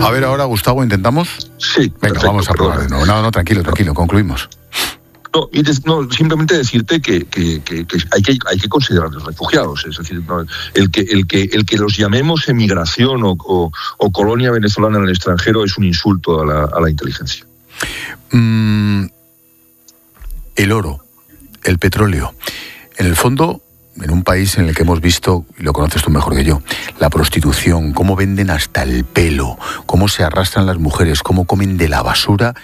A ver, ahora, Gustavo, ¿intentamos? Sí. Venga, perfecto, vamos a probar. No, tranquilo, concluimos. No, simplemente decirte que hay que considerar los refugiados, es decir, no, el que los llamemos emigración o colonia venezolana en el extranjero es un insulto a la inteligencia. El oro, el petróleo, en el fondo, en un país en el que hemos visto, y lo conoces tú mejor que yo, la prostitución, cómo venden hasta el pelo, cómo se arrastran las mujeres, cómo comen de la basura.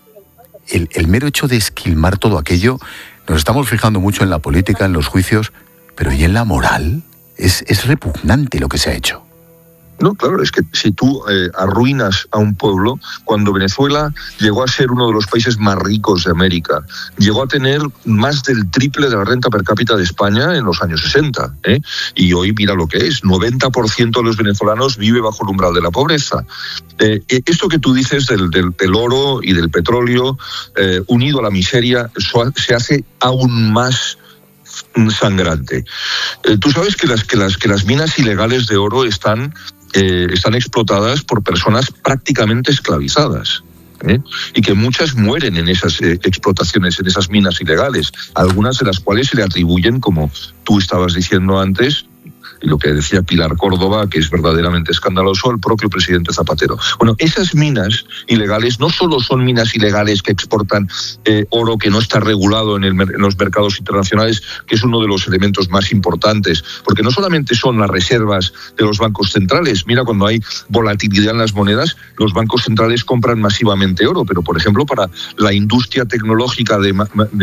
El mero hecho de esquilmar todo aquello, nos estamos fijando mucho en la política, en los juicios, pero ¿y en la moral? Es repugnante lo que se ha hecho. No, claro, es que si tú arruinas a un pueblo, cuando Venezuela llegó a ser uno de los países más ricos de América, llegó a tener más del triple de la renta per cápita de España en los años 60, y hoy mira lo que es, 90% de los venezolanos vive bajo el umbral de la pobreza. Esto que tú dices del oro y del petróleo, unido a la miseria, se hace aún más sangrante. Tú sabes que las minas ilegales de oro están explotadas por personas prácticamente esclavizadas, y que muchas mueren en esas explotaciones, en esas minas ilegales, algunas de las cuales se le atribuyen, como tú estabas diciendo antes, y lo que decía Pilar Córdoba, que es verdaderamente escandaloso, al propio presidente Zapatero. Bueno, esas minas ilegales no solo son minas ilegales que exportan oro que no está regulado en los mercados internacionales, que es uno de los elementos más importantes, porque no solamente son las reservas de los bancos centrales. Mira, cuando hay volatilidad en las monedas, los bancos centrales compran masivamente oro, pero, por ejemplo, para la industria tecnológica de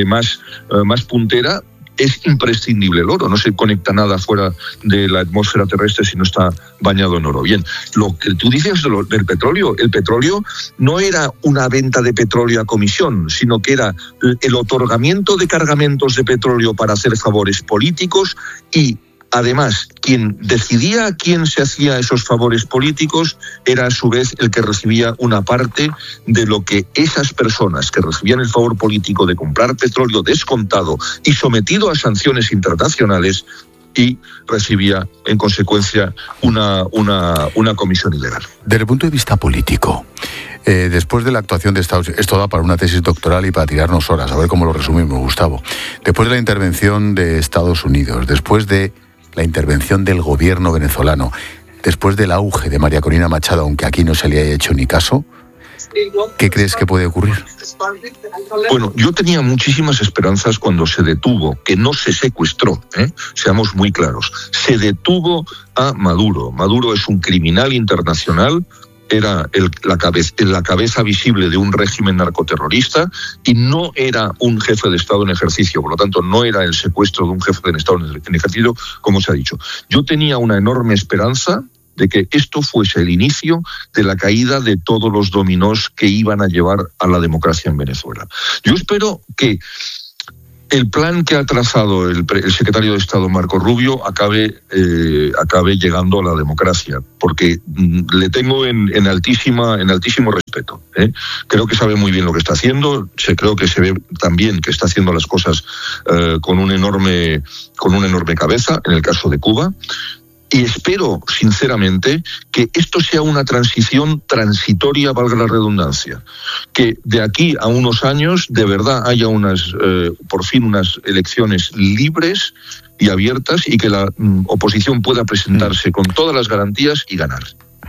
más puntera, es imprescindible el oro, no se conecta nada fuera de la atmósfera terrestre si no está bañado en oro. Bien, lo que tú dices del petróleo, el petróleo no era una venta de petróleo a comisión, sino que era el otorgamiento de cargamentos de petróleo para hacer favores políticos, y además, quien decidía a quién se hacía esos favores políticos era a su vez el que recibía una parte de lo que esas personas que recibían el favor político de comprar petróleo descontado y sometido a sanciones internacionales, y recibía en consecuencia una comisión ilegal. Desde el punto de vista político, después de la actuación de Estados Unidos, esto da para una tesis doctoral y para tirarnos horas, a ver cómo lo resumimos, Gustavo. Después de la intervención de Estados Unidos, después de la intervención del gobierno venezolano, después del auge de María Corina Machado, aunque aquí no se le haya hecho ni caso, ¿qué crees que puede ocurrir? Bueno, yo tenía muchísimas esperanzas cuando se detuvo, que no se secuestró, seamos muy claros, se detuvo a Maduro. Maduro es un criminal internacional, era la cabeza visible de un régimen narcoterrorista y no era un jefe de Estado en ejercicio, por lo tanto no era el secuestro de un jefe de Estado en ejercicio, como se ha dicho. Yo tenía una enorme esperanza de que esto fuese el inicio de la caída de todos los dominós que iban a llevar a la democracia en Venezuela. Yo espero que el plan que ha trazado el secretario de Estado Marco Rubio acabe llegando a la democracia, porque le tengo en altísimo respeto. Creo que sabe muy bien lo que está haciendo, creo que se ve también que está haciendo las cosas con una enorme cabeza, en el caso de Cuba. Y espero, sinceramente, que esto sea una transición transitoria, valga la redundancia. Que de aquí a unos años, de verdad, haya por fin unas elecciones libres y abiertas, y que la oposición pueda presentarse con todas las garantías y ganar.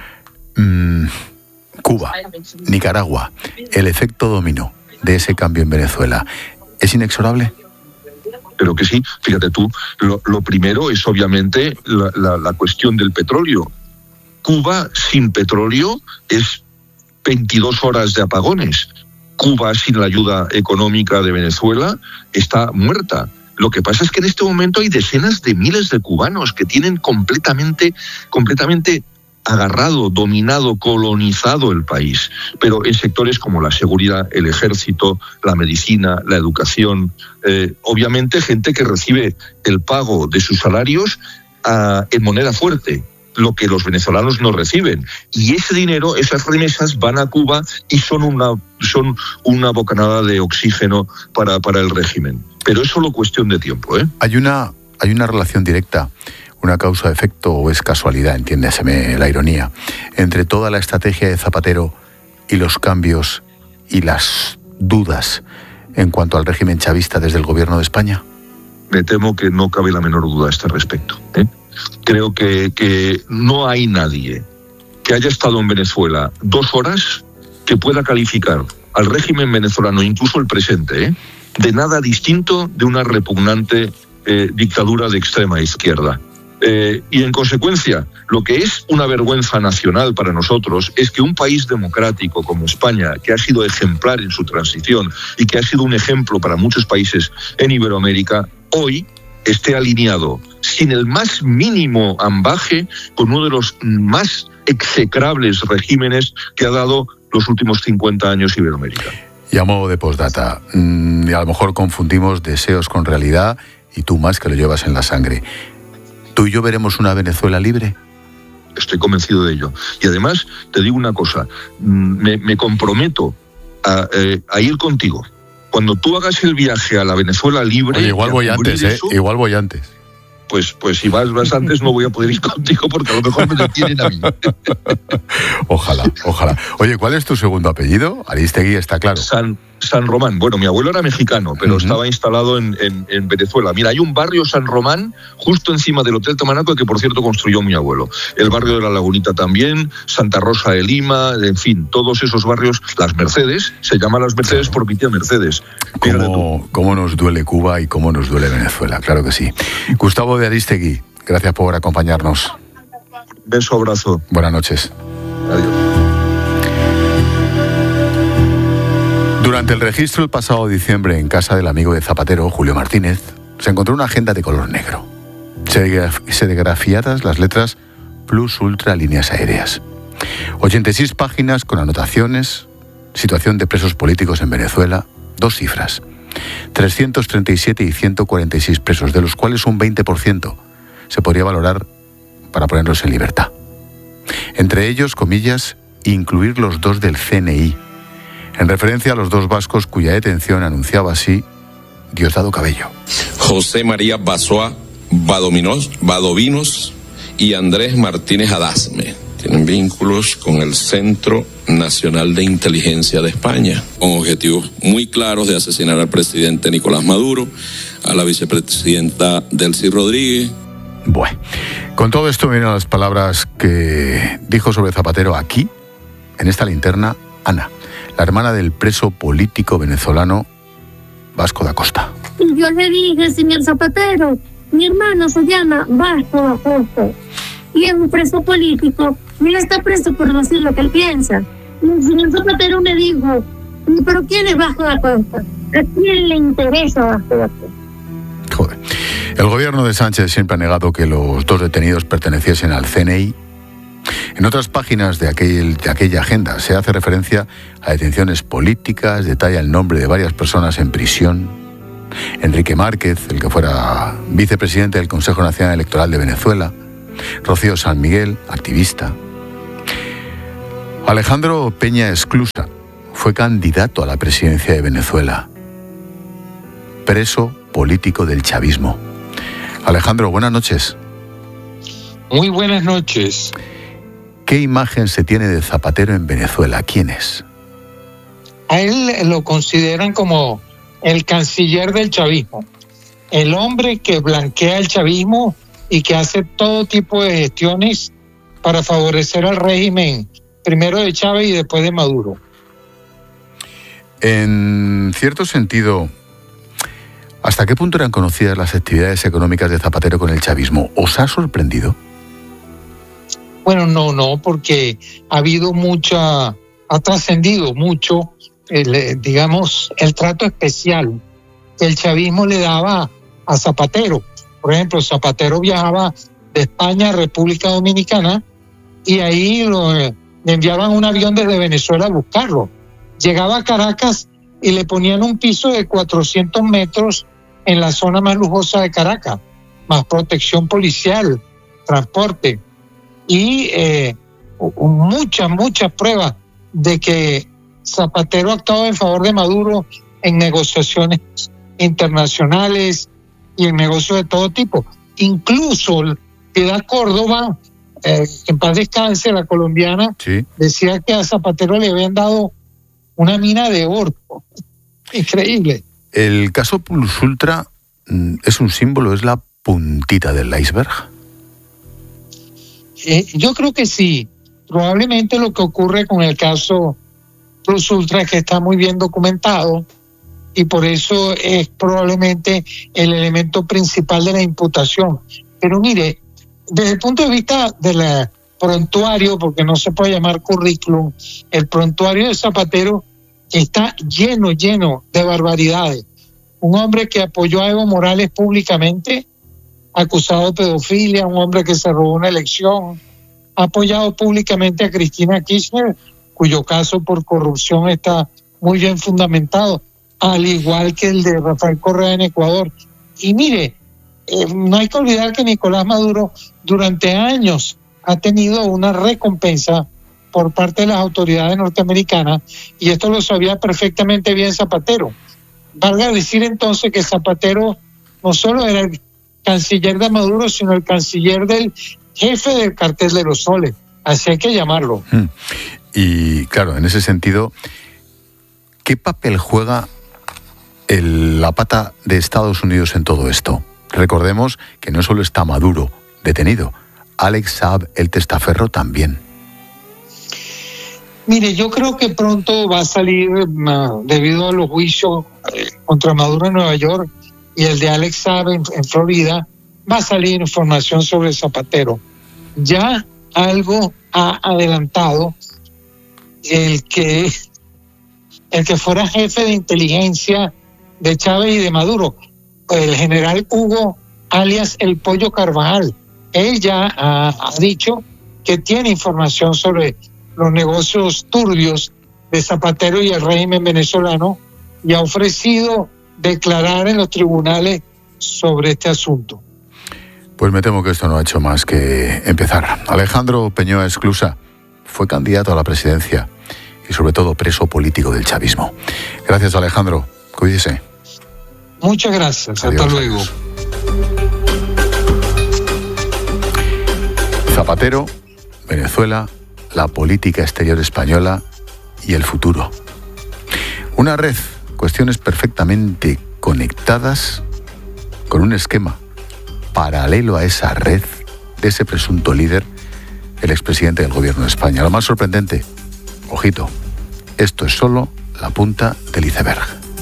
Cuba, Nicaragua, el efecto dominó de ese cambio en Venezuela, ¿es inexorable? Pero que sí, fíjate tú, lo primero es obviamente la cuestión del petróleo. Cuba sin petróleo es 22 horas de apagones. Cuba sin la ayuda económica de Venezuela está muerta. Lo que pasa es que en este momento hay decenas de miles de cubanos que tienen completamente agarrado, dominado, colonizado el país, pero en sectores como la seguridad, el ejército, la medicina, la educación, obviamente gente que recibe el pago de sus salarios en moneda fuerte, lo que los venezolanos no reciben, y ese dinero, esas remesas van a Cuba y son una bocanada de oxígeno para el régimen, pero es solo cuestión de tiempo. Hay una relación directa, una causa-efecto o es casualidad, entiéndeseme la ironía, entre toda la estrategia de Zapatero y los cambios y las dudas en cuanto al régimen chavista desde el gobierno de España? Me temo que no cabe la menor duda a este respecto. Creo que no hay nadie que haya estado en Venezuela 2 horas que pueda calificar al régimen venezolano, incluso el presente, de nada distinto de una repugnante dictadura de extrema izquierda. Y en consecuencia, lo que es una vergüenza nacional para nosotros es que un país democrático como España, que ha sido ejemplar en su transición y que ha sido un ejemplo para muchos países en Iberoamérica, hoy esté alineado sin el más mínimo ambaje con uno de los más execrables regímenes que ha dado los últimos 50 años Iberoamérica. Y a modo de postdata, a lo mejor confundimos deseos con realidad y tú más que lo llevas en la sangre. ¿Tú y yo veremos una Venezuela libre? Estoy convencido de ello. Y además, te digo una cosa, me comprometo a ir contigo. Cuando tú hagas el viaje a la Venezuela libre... Oye, igual voy antes, eso, igual voy antes. Pues si vas antes no voy a poder ir contigo porque a lo mejor me detienen a mí. Ojalá. Oye, ¿cuál es tu segundo apellido? Aristegui, está claro. San Román. Bueno, mi abuelo era mexicano, pero estaba instalado en Venezuela. Mira, hay un barrio San Román justo encima del Hotel Tamanaco que, por cierto, construyó mi abuelo. El barrio de La Lagunita también, Santa Rosa de Lima, en fin, todos esos barrios. Las Mercedes, se llama Las Mercedes por mi tía Mercedes. ¿Cómo nos duele Cuba y cómo nos duele Venezuela? Claro que sí. Gustavo de Aristegui, gracias por acompañarnos. Beso, abrazo. Buenas noches. Adiós. Durante el registro el pasado diciembre en casa del amigo de Zapatero, Julio Martínez, se encontró una agenda de color negro. Serigrafiadas las letras Plus Ultra Líneas Aéreas. 86 páginas con anotaciones, situación de presos políticos en Venezuela, 2 cifras. 337 y 146 presos, de los cuales un 20% se podría valorar para ponerlos en libertad. Entre ellos, comillas, incluir los 2 del CNI, en referencia a los 2 vascos cuya detención anunciaba así Diosdado Cabello. José María Basoa Badovinos y Andrés Martínez Adasme tienen vínculos con el Centro Nacional de Inteligencia de España, con objetivos muy claros de asesinar al presidente Nicolás Maduro, a la vicepresidenta Delcy Rodríguez. Bueno, con todo esto vienen las palabras que dijo sobre Zapatero aquí, en esta linterna, Ana, la hermana del preso político venezolano Vasco da Costa. Yo le dije, señor Zapatero, mi hermano se llama Vasco da Costa y es un preso político y él está preso por decir lo que él piensa. Y el señor Zapatero me dijo, ¿pero quién es Vasco da Costa? ¿A quién le interesa Vasco da Costa? Joder. El gobierno de Sánchez siempre ha negado que los 2 detenidos perteneciesen al CNI. En otras páginas de aquella agenda se hace referencia a detenciones políticas, detalla el nombre de varias personas en prisión. Enrique Márquez, el que fuera vicepresidente del Consejo Nacional Electoral de Venezuela. Rocío San Miguel, activista. Alejandro Peña Esclusa fue candidato a la presidencia de Venezuela. Preso político del chavismo. Alejandro, buenas noches. Muy buenas noches. ¿Qué imagen se tiene de Zapatero en Venezuela? ¿Quién es? A él lo consideran como el canciller del chavismo, el hombre que blanquea el chavismo y que hace todo tipo de gestiones para favorecer al régimen, primero de Chávez y después de Maduro. En cierto sentido, ¿hasta qué punto eran conocidas las actividades económicas de Zapatero con el chavismo? ¿Os ha sorprendido? Bueno, no, porque ha trascendido mucho, el trato especial que el chavismo le daba a Zapatero. Por ejemplo, Zapatero viajaba de España a República Dominicana y ahí le enviaban un avión desde Venezuela a buscarlo. Llegaba a Caracas y le ponían un piso de 400 metros en la zona más lujosa de Caracas, más protección policial, transporte. Y muchas pruebas de que Zapatero ha actuado en favor de Maduro en negociaciones internacionales y en negocios de todo tipo. Incluso Piedad Córdoba, en paz descanse, la colombiana, Sí. decía que a Zapatero le habían dado una mina de oro. Increíble. El caso Plus Ultra es un símbolo, es la puntita del iceberg. Yo creo que sí. Probablemente lo que ocurre con el caso Plus Ultra es que está muy bien documentado y por eso es probablemente el elemento principal de la imputación. Pero mire, desde el punto de vista del prontuario, porque no se puede llamar currículum, el prontuario de Zapatero está lleno de barbaridades. Un hombre que apoyó a Evo Morales públicamente, acusado de pedofilia, un hombre que se robó una elección, ha apoyado públicamente a Cristina Kirchner, cuyo caso por corrupción está muy bien fundamentado, al igual que el de Rafael Correa en Ecuador. Y mire, no hay que olvidar que Nicolás Maduro durante años ha tenido una recompensa por parte de las autoridades norteamericanas, y esto lo sabía perfectamente bien Zapatero. Valga decir entonces que Zapatero no solo era el canciller de Maduro, sino el canciller del jefe del cartel de los soles. Así hay que llamarlo. Y claro, en ese sentido, ¿qué papel juega la pata de Estados Unidos en todo esto? Recordemos que no solo está Maduro detenido, Alex Saab, el testaferro, también. Mire, yo creo que pronto va a salir, debido a los juicios contra Maduro en Nueva York y el de Alex Saab en Florida, va a salir información sobre Zapatero. Ya algo ha adelantado el que fuera jefe de inteligencia de Chávez y de Maduro, el general Hugo, alias el Pollo Carvajal. Él ya ha dicho que tiene información sobre los negocios turbios de Zapatero y el régimen venezolano y ha ofrecido declarar en los tribunales sobre este asunto. Pues me temo que esto no ha hecho más que empezar. Alejandro Peñoa Esclusa fue candidato a la presidencia y sobre todo preso político del chavismo. Gracias, Alejandro. Cuídese. Muchas gracias. Adiós. Hasta luego. Adiós. Zapatero, Venezuela, la política exterior española y el futuro. Una red, cuestiones perfectamente conectadas con un esquema paralelo a esa red de ese presunto líder, el expresidente del gobierno de España. Lo más sorprendente, ojito, esto es solo la punta del iceberg.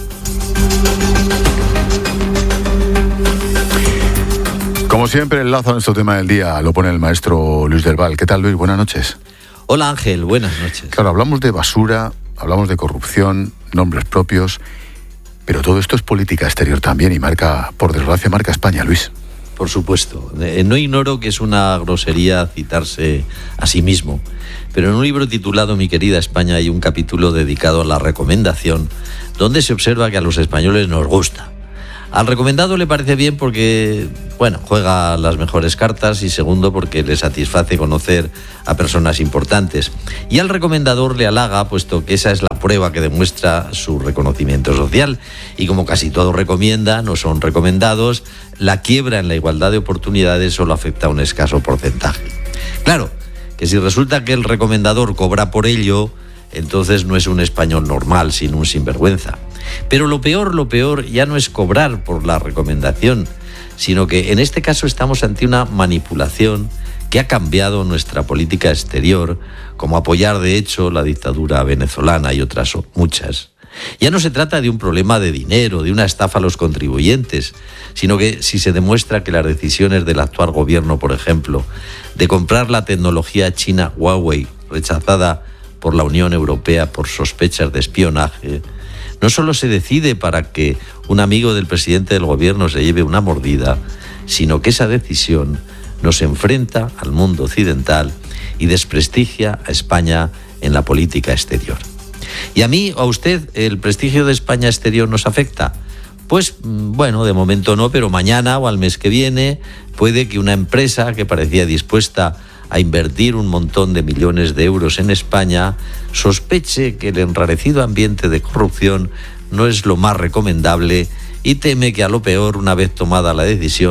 Como siempre, el lazo a nuestro tema del día lo pone el maestro Luis del Val. ¿Qué tal, Luis? Buenas noches. Hola, Ángel. Buenas noches. Claro, hablamos de basura, hablamos de corrupción, nombres propios, pero todo esto es política exterior también y marca, por desgracia, marca España, Luis. Por supuesto. No ignoro que es una grosería citarse a sí mismo, pero en un libro titulado Mi querida España hay un capítulo dedicado a la recomendación, donde se observa que a los españoles nos gusta. Al recomendado le parece bien porque, juega las mejores cartas y segundo porque le satisface conocer a personas importantes. Y al recomendador le halaga, puesto que esa es la prueba que demuestra su reconocimiento social. Y como casi todo recomienda, no son recomendados, la quiebra en la igualdad de oportunidades solo afecta a un escaso porcentaje. Claro, que si resulta que el recomendador cobra por ello, entonces no es un español normal, sino un sinvergüenza. Pero lo peor ya no es cobrar por la recomendación, sino que en este caso estamos ante una manipulación que ha cambiado nuestra política exterior, como apoyar de hecho la dictadura venezolana y otras muchas. Ya no se trata de un problema de dinero, de una estafa a los contribuyentes, sino que si se demuestra que las decisiones del actual gobierno, por ejemplo, de comprar la tecnología china Huawei, rechazada por la Unión Europea por sospechas de espionaje, no solo se decide para que un amigo del presidente del gobierno se lleve una mordida, sino que esa decisión nos enfrenta al mundo occidental y desprestigia a España en la política exterior. ¿Y a mí o a usted el prestigio de España exterior nos afecta? Pues de momento no, pero mañana o al mes que viene puede que una empresa que parecía dispuesta a invertir un montón de millones de euros en España sospeche que el enrarecido ambiente de corrupción no es lo más recomendable y teme que a lo peor, una vez tomada la decisión,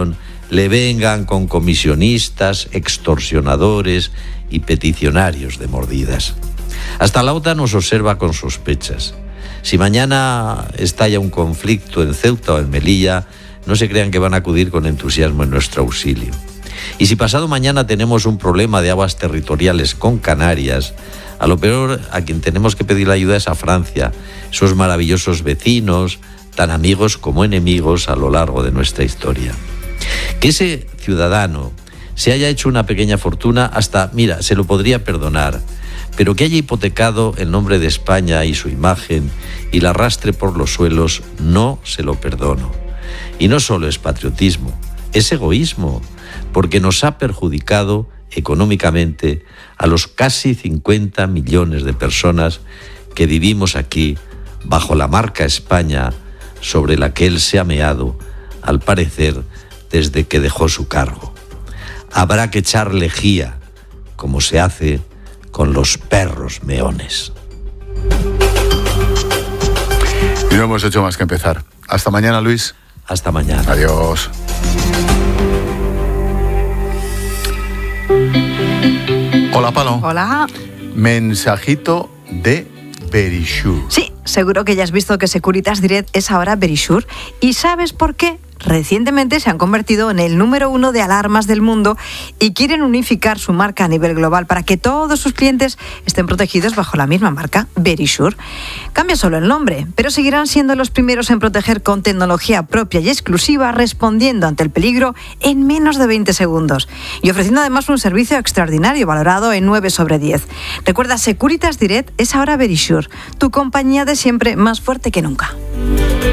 le vengan con comisionistas, extorsionadores y peticionarios de mordidas. Hasta la OTAN nos observa con sospechas. Si mañana estalla un conflicto en Ceuta o en Melilla, no se crean que van a acudir con entusiasmo en nuestro auxilio. Y si pasado mañana tenemos un problema de aguas territoriales con Canarias, a lo peor a quien tenemos que pedir la ayuda es a Francia, esos maravillosos vecinos, tan amigos como enemigos a lo largo de nuestra historia. Que ese ciudadano se haya hecho una pequeña fortuna, hasta, mira, se lo podría perdonar, pero que haya hipotecado el nombre de España y su imagen y la arrastre por los suelos, no se lo perdono. Y no solo es patriotismo, es egoísmo, porque nos ha perjudicado económicamente a los casi 50 millones de personas que vivimos aquí bajo la marca España, sobre la que él se ha meado, al parecer, desde que dejó su cargo. Habrá que echar lejía, como se hace con los perros meones. Y no hemos hecho más que empezar. Hasta mañana, Luis. Hasta mañana. Adiós. Hola, Palo. Hola. Mensajito de Verisure. Sí, seguro que ya has visto que Securitas Direct es ahora Verisure. ¿Y sabes por qué? Recientemente se han convertido en el número 1 de alarmas del mundo y quieren unificar su marca a nivel global para que todos sus clientes estén protegidos bajo la misma marca, Verisure. Cambia solo el nombre, pero seguirán siendo los primeros en proteger con tecnología propia y exclusiva, respondiendo ante el peligro en menos de 20 segundos. Y ofreciendo además un servicio extraordinario valorado en 9 sobre 10. Recuerda, Securitas Direct es ahora Verisure, tu compañía de siempre más fuerte que nunca.